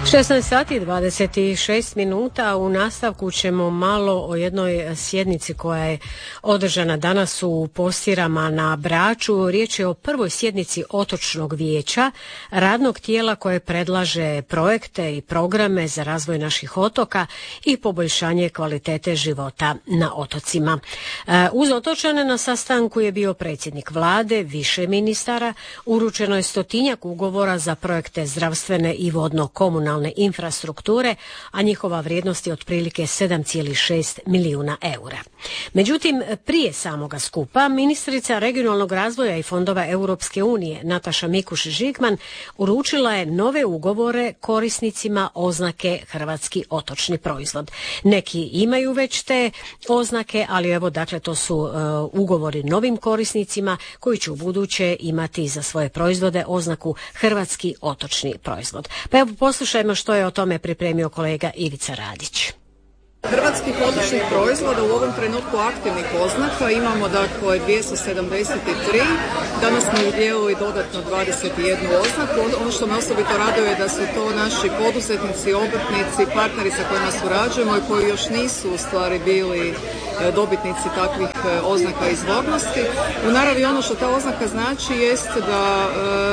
16 sati i 26 minuta. U nastavku ćemo malo o jednoj sjednici koja je održana danas u Postirama na Braču. Riječ je o prvoj sjednici Otočnog vijeća, radnog tijela koje predlaže projekte i programe za razvoj naših otoka i poboljšanje kvalitete života na otocima. Uz otočane na sastanku je bio predsjednik vlade, više ministara, uručeno je 100-tinjak ugovora za projekte zdravstvene i vodno-komunalne infrastrukture, a njihova vrijednost je otprilike 7,6 milijuna eura. Međutim, prije samoga skupa, ministrica regionalnog razvoja i fondova Europske unije Nataša Mikuš-Žigman uručila je nove ugovore korisnicima oznake Hrvatski otočni proizvod. Neki imaju već te oznake, ali evo, dakle, to su ugovori novim korisnicima koji će u buduće imati za svoje proizvode oznaku Hrvatski otočni proizvod. Pa evo, poslušajmo što je o tome pripremio kolega Ivica Radić. Hrvatskih otočnih proizvoda u ovom trenutku aktivnih oznaka imamo dakle 273, danas smo udjelili dodatno 21 oznaku. Ono što me osobito raduje je da su to naši poduzetnici, obrtnici, partneri sa kojima surađujemo i koji još nisu u stvari bili dobitnici takvih oznaka izvornosti. U naravi ono što ta oznaka znači jest da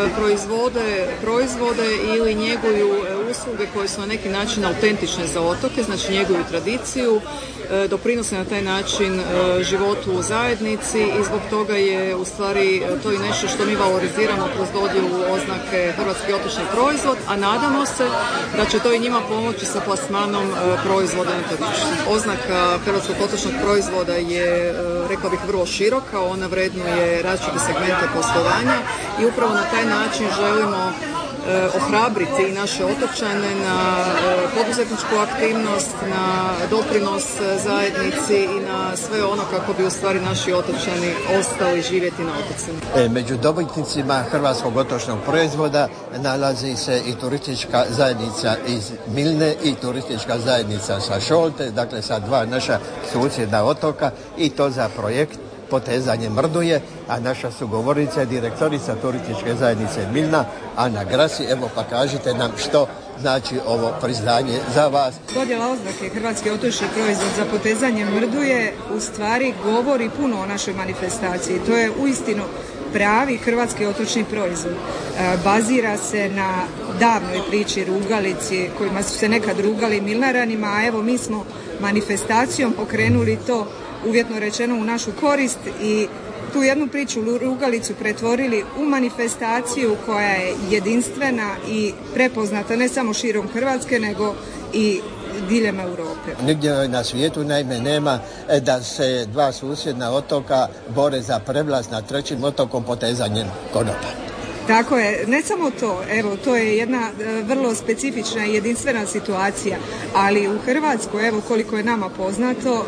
proizvode ili njeguju usluge koje su na neki način autentične za otoke, znači njeguju tradiciju, doprinose na taj način životu u zajednici i zbog toga je u stvari to i nešto što mi valoriziramo kroz dodjelu oznake Hrvatski otočni proizvod, a nadamo se da će to i njima pomoći sa plasmanom proizvoda na tržištu. Oznaka Hrvatskog otočnog proizvoda je, rekla bih, vrlo široka, ona vrednuje različite segmente poslovanja i upravo na taj način želimo ohrabriti i naše otočane na poduzetničku aktivnost, na doprinos zajednici i na sve ono kako bi u stvari naši otočani ostali živjeti na otocima. Među dobitnicima Hrvatskog otočnog proizvoda nalazi se i turistička zajednica iz Milne i turistička zajednica sa Šolte, dakle sa dva naša susjedna otoka, i to za projekt Potezanje Mrduje, a naša sugovornica je direktorica turističke zajednice Milna, Ana Grasi. Evo, pa kažite nam što znači ovo priznanje za vas. Dodjela oznake Hrvatski otočni proizvod za Potezanje Mrduje u stvari govori puno o našoj manifestaciji. To je uistinu pravi hrvatski otočni proizvod. Bazira se na davnoj priči rugalici kojima su se nekad rugali Milnaranima, a evo mi smo manifestacijom pokrenuli to, uvjetno rečeno, u našu korist i tu jednu priču rugalicu pretvorili u manifestaciju koja je jedinstvena i prepoznata ne samo širom Hrvatske nego i diljem Europe. Nigdje na svijetu naime nema da se dva susjedna otoka bore za prevlast nad trećim otokom potezanjem konopa. Tako je, ne samo to, evo, to je jedna vrlo specifična i jedinstvena situacija, ali u Hrvatskoj, evo, koliko je nama poznato,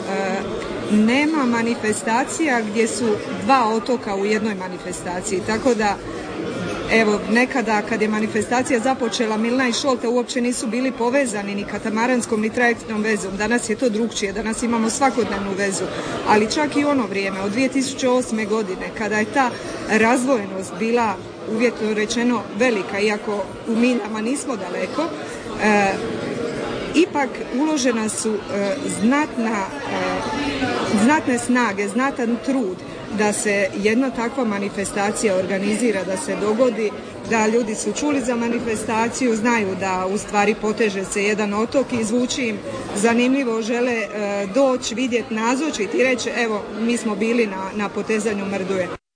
nema manifestacija gdje su dva otoka u jednoj manifestaciji, tako da evo, nekada kad je manifestacija započela, Milna i Šolta uopće nisu bili povezani ni katamaranskom ni trajektnom vezom. Danas je to drugčije, danas imamo svakodnevnu vezu, ali čak i ono vrijeme od 2008. godine kada je ta razdvojenost bila uvjetno rečeno velika, iako u miljama nismo daleko, ipak uložena su znatne snage, znatan trud da se jedna takva manifestacija organizira, da se dogodi, da ljudi su čuli za manifestaciju, znaju da u stvari poteže se jedan otok i zvuči im zanimljivo, žele doći, vidjeti, nazočiti i reći evo, mi smo bili na potezanju Mrduje.